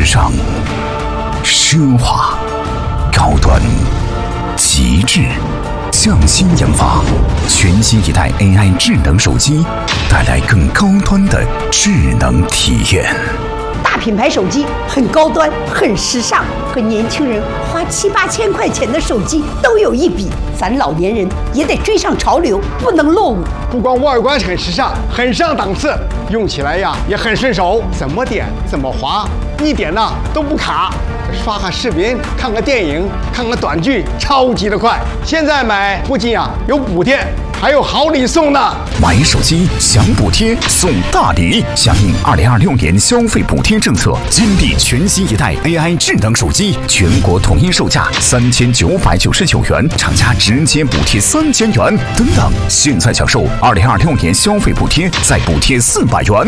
尚、奢华、高端、极致，匠心研发，全新一代 AI 智能手机，带来更高端的智能体验。 大品牌手机很高端，很时尚，和年轻人花7、8千块钱的手机都有一比。咱老年人也得追上潮流，不能落伍。 不光外观很时尚，很上档次，用起来呀也很顺手，怎么点怎么滑，一点呢都不卡。刷个视频，看个电影，看个短剧，超级的快。现在买不仅有补贴，还有好礼送呢。 买手机享补贴送大礼，响应2026年消费补贴政策，金地全新一代 AI 智能手机，全国统一售价3999元，厂家直接补贴3000元。等等，现在享受2026年消费补贴，再补贴400元。